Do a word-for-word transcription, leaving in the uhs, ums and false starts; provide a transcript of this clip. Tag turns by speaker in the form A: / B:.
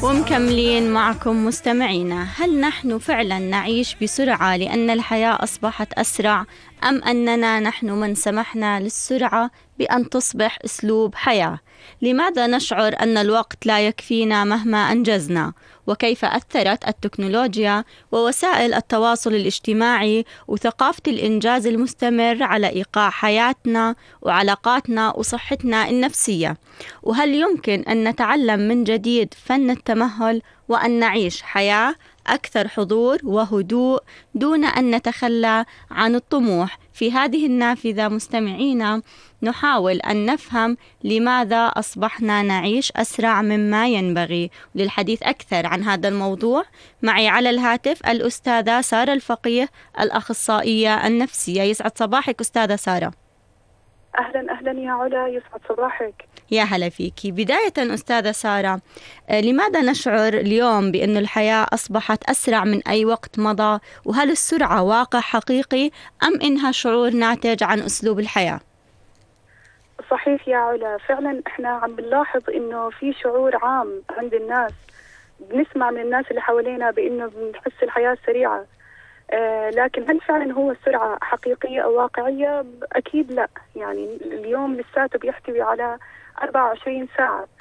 A: ومكملين معكم مستمعينا. هل نحن فعلا نعيش بسرعة لأن الحياة أصبحت أسرع، أم أننا نحن من سمحنا للسرعة بأن تصبح أسلوب حياة؟ لماذا نشعر أن الوقت لا يكفينا مهما أنجزنا؟ وكيف أثرت التكنولوجيا ووسائل التواصل الاجتماعي وثقافة الإنجاز المستمر على إيقاع حياتنا وعلاقاتنا وصحتنا النفسية؟ وهل يمكن أن نتعلم من جديد فن التمهل وأن نعيش حياة أكثر حضور وهدوء دون أن نتخلى عن الطموح؟ في هذه النافذة مستمعينا نحاول أن نفهم لماذا أصبحنا نعيش أسرع مما ينبغي. للحديث أكثر عن هذا الموضوع معي على الهاتف الأستاذة سارة الفقيه، الأخصائية النفسية. يسعد صباحك أستاذة سارة.
B: أهلا أهلا يا علا، يسعد صباحك.
A: يا هلا فيكي. بداية أستاذة سارة، لماذا نشعر اليوم بأن الحياة أصبحت أسرع من أي وقت مضى؟ وهل السرعة واقع حقيقي أم إنها شعور ناتج عن أسلوب الحياة؟
B: صحيح يا علا، فعلا احنا عم بنلاحظ انه في شعور عام عند الناس، بنسمع من الناس اللي حوالينا بانه بنحس الحياة سريعة. آه لكن هل فعلا هو السرعة حقيقية أو واقعية؟ أكيد لا. يعني اليوم لساته بيحتوي على أربعة وعشرين ساعة،